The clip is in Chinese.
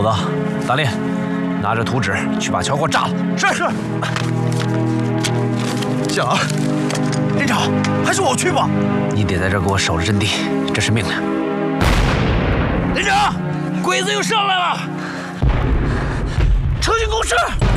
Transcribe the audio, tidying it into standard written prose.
子，大林，拿着图纸去把桥给我炸了。 是。行，连长，还是我去吧。 你得在这儿给我守着阵地，这是命令。 连长，鬼子又上来了，撤进工事。